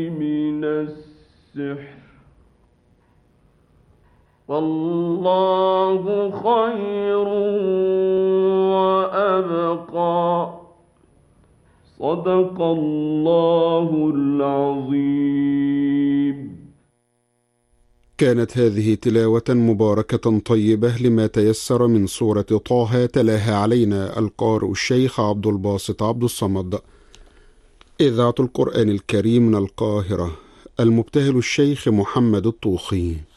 من السحر والله خير وأبقى. صدق الله العظيم. كانت هذه تلاوة مباركة طيبة لما تيسر من سورة طه، تلاها علينا القارئ الشيخ عبد الباسط عبد الصمد. إذاعة القرآن الكريم من القاهرة، المبتهل الشيخ محمد الطوخي.